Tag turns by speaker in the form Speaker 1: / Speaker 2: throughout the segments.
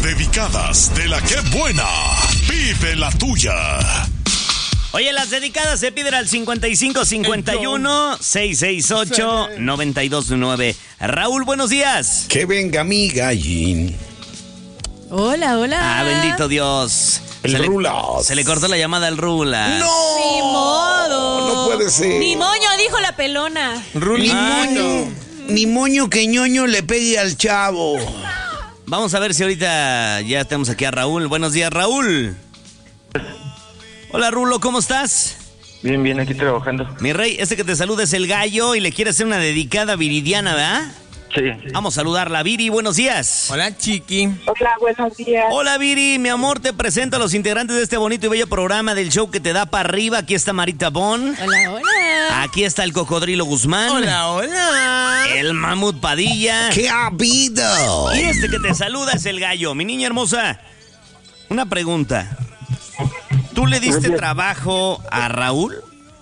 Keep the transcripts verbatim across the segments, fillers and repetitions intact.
Speaker 1: dedicadas de la que buena. Vive la tuya.
Speaker 2: Oye, las dedicadas se piden al cincuenta y cinco cincuenta y uno seiscientos sesenta y ocho noventa y dos nueve. Raúl, buenos días.
Speaker 3: Que venga mi gallín.
Speaker 4: Hola, hola.
Speaker 2: Ah, bendito Dios.
Speaker 3: El
Speaker 2: se
Speaker 3: Rulas.
Speaker 2: Le, se le cortó la llamada al Rulas.
Speaker 3: ¡No!
Speaker 4: Ni modo.
Speaker 3: No puede ser.
Speaker 4: Ni moño, dijo la pelona.
Speaker 3: Ni
Speaker 2: Ah,
Speaker 3: moño. Ni moño que ñoño le pegue al chavo.
Speaker 2: Vamos a ver si ahorita ya tenemos aquí a Raúl. Buenos días, Raúl. Hola, Rulo, ¿cómo estás?
Speaker 5: Bien, bien, aquí trabajando.
Speaker 2: Mi rey, este que te saluda es el Gallo y le quiere hacer una dedicada viridiana, ¿verdad?
Speaker 5: Sí.
Speaker 2: Vamos a saludarla. Viri, buenos días.
Speaker 6: Hola, Chiqui.
Speaker 7: Hola, buenos días.
Speaker 2: Hola, Viri, mi amor, te presento a los integrantes de este bonito y bello programa del show que te da para arriba. Aquí está Marita Bon.
Speaker 4: Hola, hola.
Speaker 2: Aquí está el Cocodrilo Guzmán.
Speaker 6: Hola, hola.
Speaker 2: El Mamut Padilla.
Speaker 3: ¿Qué ha habido?
Speaker 2: Y este que te saluda es el Gallo. Mi niña hermosa, una pregunta. ¿Tú le diste trabajo a Raúl?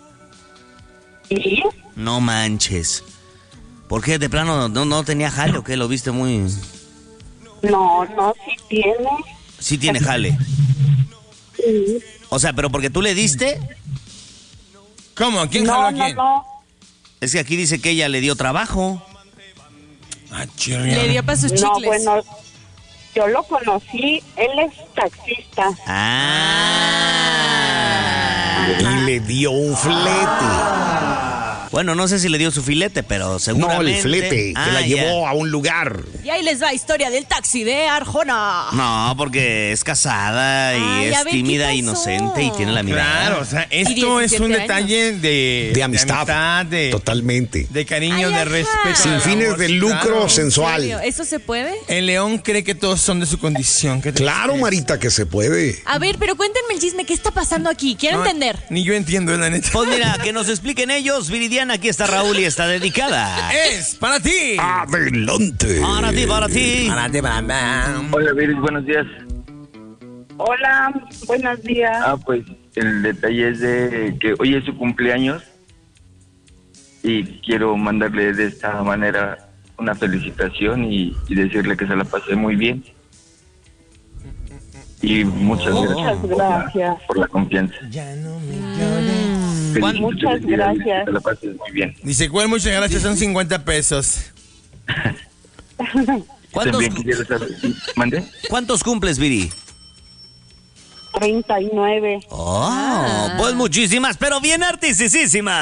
Speaker 7: ¿Sí?
Speaker 2: No manches. ¿Por qué? ¿De plano no, no tenía jale o qué? ¿Lo viste muy...?
Speaker 7: No, no, sí tiene.
Speaker 2: Sí tiene jale.
Speaker 7: Sí.
Speaker 2: O sea, ¿pero porque tú le diste?
Speaker 6: ¿Cómo? ¿Quién
Speaker 7: No,
Speaker 6: jaló a
Speaker 7: no,
Speaker 6: quién?
Speaker 7: no.
Speaker 2: Es que aquí dice que ella le dio trabajo.
Speaker 6: Ah, chirrión.
Speaker 4: Le dio para sus
Speaker 7: No,
Speaker 4: chicles.
Speaker 7: bueno, yo lo conocí, él es taxista.
Speaker 2: Ah.
Speaker 3: Y le dio un flete.
Speaker 2: Bueno, no sé si le dio su filete, pero
Speaker 3: No,
Speaker 2: seguramente...
Speaker 3: el flete, que
Speaker 2: Ah,
Speaker 3: la
Speaker 2: ya.
Speaker 3: llevó a un lugar.
Speaker 4: Y ahí les va historia del taxi de Arjona.
Speaker 2: No, porque es casada y
Speaker 4: Ay, a
Speaker 2: es
Speaker 4: ver,
Speaker 2: tímida,
Speaker 4: ¿qué pasó?
Speaker 2: inocente y tiene la mirada.
Speaker 6: Claro, o sea, esto es
Speaker 4: diecisiete
Speaker 6: un
Speaker 4: años.
Speaker 6: detalle de...
Speaker 3: De amistad.
Speaker 6: amistad, de,
Speaker 3: Totalmente.
Speaker 6: de cariño,
Speaker 4: Ay,
Speaker 6: de
Speaker 4: ajá.
Speaker 6: respeto.
Speaker 3: Sin
Speaker 6: al
Speaker 3: fines
Speaker 6: amor,
Speaker 3: de lucro
Speaker 6: claro.
Speaker 4: ¿En
Speaker 3: sensual.
Speaker 4: serio? ¿Eso se puede?
Speaker 6: El león cree que todos son de su condición. ¿Qué te
Speaker 3: Claro,
Speaker 6: crees?
Speaker 3: Marita, que se puede.
Speaker 4: A ver, pero cuéntenme el chisme. ¿Qué está pasando aquí? Quiero
Speaker 6: No,
Speaker 4: entender.
Speaker 6: Ni yo entiendo, la neta.
Speaker 2: Pues mira, que nos expliquen ellos. Viridiana, aquí está Raúl y está dedicada.
Speaker 6: Es para ti.
Speaker 3: Adelante.
Speaker 2: Para ti, para ti.
Speaker 6: Para ti, para mí.
Speaker 5: Hola, Viris, buenos días.
Speaker 7: Hola, buenos días.
Speaker 5: Ah, pues el detalle es de que hoy es su cumpleaños y quiero mandarle de esta manera una felicitación y, y decirle que se la pasé muy bien. Y muchas
Speaker 2: Oh.
Speaker 5: gracias,
Speaker 7: Muchas gracias.
Speaker 5: por la confianza.
Speaker 6: Ya no me llores.
Speaker 5: Feliz-
Speaker 7: Muchas
Speaker 5: felicidades,
Speaker 7: gracias.
Speaker 5: Que se la pases muy bien.
Speaker 6: Dice, ¿cuál? Muchas gracias, son cincuenta pesos.
Speaker 2: ¿Cuántos,
Speaker 5: También quisiera saber, ¿mande?
Speaker 2: ¿Cuántos cumples, Viri?
Speaker 7: treinta y nueve.
Speaker 2: Oh, pues muchísimas, pero bien artisticísimas.